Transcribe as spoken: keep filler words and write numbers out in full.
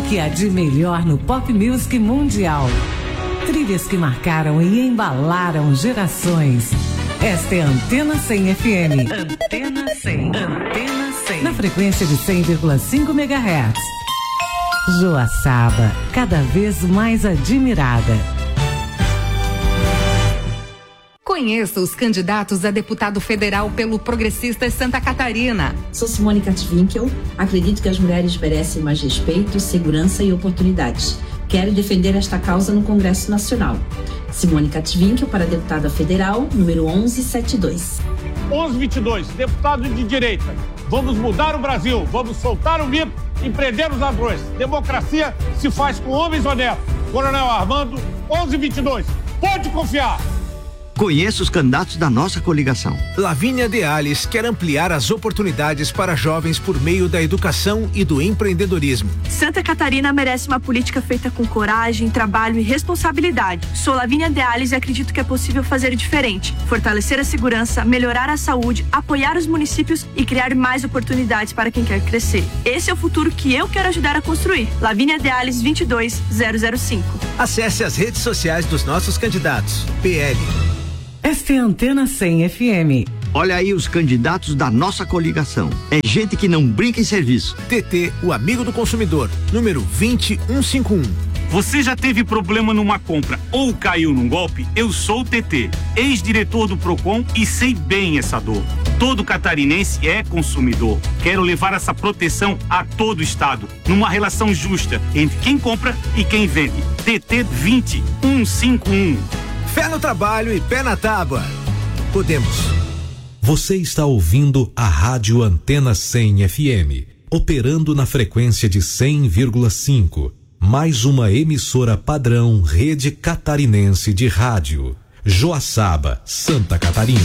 que há de melhor no pop music mundial. Trilhas que marcaram e embalaram gerações. Esta é a Antena cem F M. Antena cem. Antena cem. Na frequência de cem vírgula cinco megahertz. Joaçaba, cada vez mais admirada. Conheça os candidatos a deputado federal pelo Progressistas Santa Catarina. Sou Simone Katwinkel. Acredito que as mulheres merecem mais respeito, segurança e oportunidades. Quero defender esta causa no Congresso Nacional. Simone Katwinkel para deputada federal, número onze setenta e dois. onze vinte e dois, deputado de direita. Vamos mudar o Brasil, vamos soltar o mito e prender os ladrões. Democracia se faz com homens honestos. Coronel Armando, onze vinte e dois. Pode confiar. Conheça os candidatos da nossa coligação. Lavínia Deales quer ampliar as oportunidades para jovens por meio da educação e do empreendedorismo. Santa Catarina merece uma política feita com coragem, trabalho e responsabilidade. Sou Lavínia Deales e acredito que é possível fazer diferente. Fortalecer a segurança, melhorar a saúde, apoiar os municípios e criar mais oportunidades para quem quer crescer. Esse é o futuro que eu quero ajudar a construir. Lavínia Deales vinte e dois zero zero cinco. Acesse as redes sociais dos nossos candidatos. P L. Esta é a Antena cem F M. Olha aí os candidatos da nossa coligação. É gente que não brinca em serviço. T T, o amigo do consumidor, número vinte e cento e cinquenta e um. Você já teve problema numa compra ou caiu num golpe? Eu sou o T T, ex-diretor do Procon e sei bem essa dor. Todo catarinense é consumidor. Quero levar essa proteção a todo o estado, numa relação justa entre quem compra e quem vende. T T vinte e cento e cinquenta e um. Fé no trabalho e pé na tábua. Podemos. Você está ouvindo a Rádio Antena cem F M, operando na frequência de cem vírgula cinco. Mais uma emissora padrão Rede Catarinense de Rádio. Joaçaba, Santa Catarina.